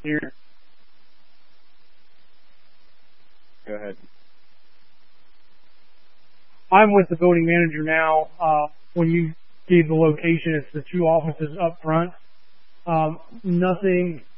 Here. Go ahead. I'm with the building manager now. When you gave the location, it's the two offices up front. Nothing